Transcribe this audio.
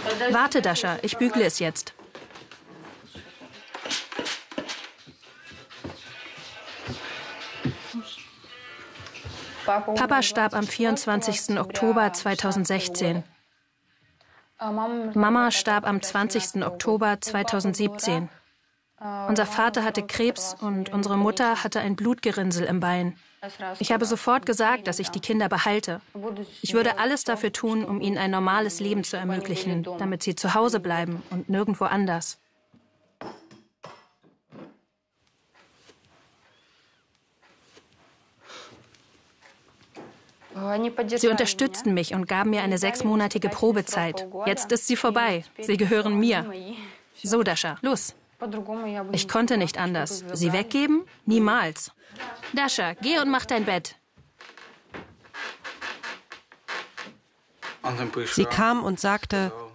Warte, Dasha, ich bügle es jetzt. Papa starb am 24. Oktober 2016. Mama starb am 20. Oktober 2017. Unser Vater hatte Krebs und unsere Mutter hatte ein Blutgerinnsel im Bein. Ich habe sofort gesagt, dass ich die Kinder behalte. Ich würde alles dafür tun, um ihnen ein normales Leben zu ermöglichen, damit sie zu Hause bleiben und nirgendwo anders. Sie unterstützten mich und gaben mir eine 6-monatige Probezeit. Jetzt ist sie vorbei. Sie gehören mir. So, Dasha, los. Ich konnte nicht anders. Sie weggeben? Niemals. Dasha, geh und mach dein Bett. Sie kam und sagte,